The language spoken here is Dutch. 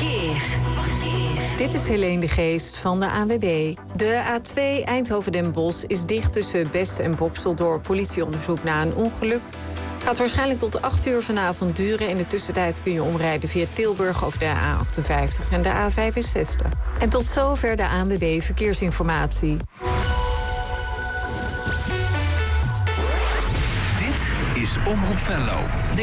Verkeer. Dit is Helene de Geest van de ANWB. De A2 Eindhoven-Den Bosch is dicht tussen Best en Boxel door politieonderzoek na een ongeluk. Gaat waarschijnlijk tot 8 uur vanavond duren. In de tussentijd kun je omrijden via Tilburg over de A58 en de A65. En tot zover de ANWB Verkeersinformatie. Dit is Omroep Venlo.